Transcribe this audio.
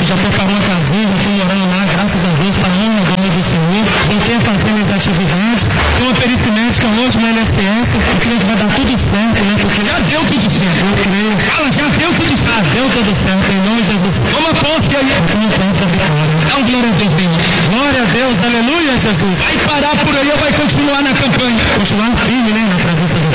já preparou uma casinha, já estou morando lá, graças a Deus, para a honra e glória do Senhor. Voltei a fazer minhas atividades. Tem uma perícia médica hoje no LSS, eu creio que vai dar tudo certo, né? Porque já deu tudo certo, eu creio. Fala, já deu tudo certo. Deu tudo certo, em nome de Jesus. Toma posse aí. Eu tomo posse da vitória. Dá um glória a Deus, bem. Glória a Deus, aleluia, Jesus. Vai parar por aí ou vai continuar na campanha? Continuar firme, né? Na presença de